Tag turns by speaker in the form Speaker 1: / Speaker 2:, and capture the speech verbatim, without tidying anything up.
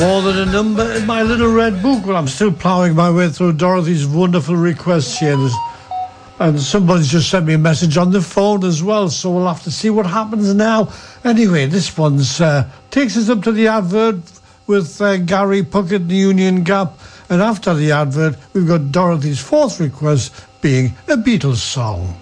Speaker 1: More than a number in my little red book. Well, I'm still ploughing my way through Dorothy's wonderful requests here. There's, and somebody's just sent me a message on the phone as well, so we'll have to see what happens now. Anyway, this one's uh, takes us up to the advert with uh, Gary Puckett and the Union Gap. And after the advert, we've got Dorothy's fourth request being a Beatles song.